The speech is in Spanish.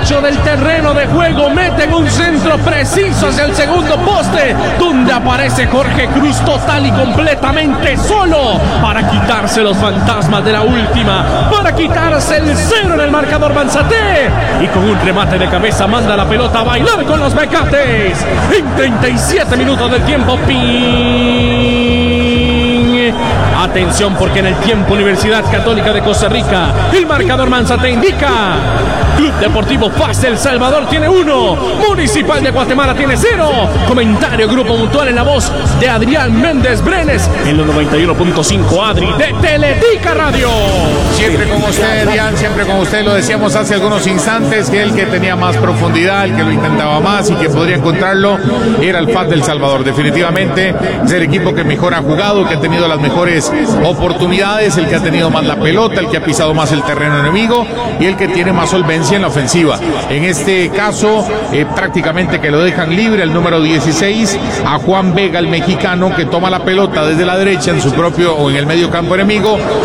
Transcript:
derecho del terreno de juego, meten un centro preciso hacia el segundo poste, donde aparece Jorge Cruz total y completamente solo para quitarse los fantasmas de la última, para quitarse el cero en el marcador Manzate, y con un remate de cabeza manda la pelota a bailar con los Mecates. En 37 minutos del tiempo, atención, porque en el tiempo Universidad Católica de Costa Rica, el marcador Manzate indica: Club Deportivo FAS El Salvador tiene 1, Municipal de Guatemala tiene 0. Comentario Grupo Mutual en la voz de Adrián Méndez Brenes, en los 91.5 Adri de Teletica Radio. Siempre con usted, Dian, siempre con usted. Lo decíamos hace algunos instantes, que el que tenía más profundidad, el que lo intentaba más y que podría encontrarlo, era el FAS del Salvador. Definitivamente es el equipo que mejor ha jugado, que ha tenido las mejores oportunidades, el que ha tenido más la pelota, el que ha pisado más el terreno enemigo y el que tiene más solvencia en la ofensiva. En este caso, prácticamente que lo dejan libre el número 16 a Juan Vega, el mexicano, que toma la pelota desde la derecha en su propio o en el medio campo enemigo